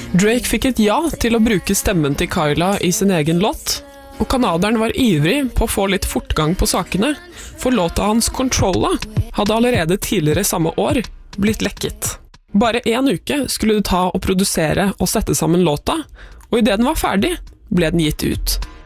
Drake fikk et ja til å bruke stemmen til Kyla i sin egen låt, og kanaderen var ivrig på å få litt fortgang på sakene, for låta hans Controlla hadde allerede tidligere samme år blitt lekket. Bare 1 uke skulle det ta å produsere og sette sammen låta, og i det den var ferdig, ble den gitt ut.